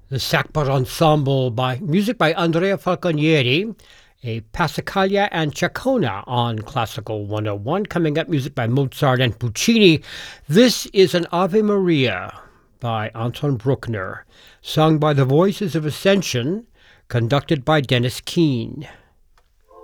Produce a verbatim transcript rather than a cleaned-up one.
The Sakbar Ensemble by music by Andrea Falconieri, a Passacaglia and Ciccona on Classical one oh one. Coming up, music by Mozart and Puccini. This is an Ave Maria by Anton Bruckner, sung by the Voices of Ascension, conducted by Dennis Keane.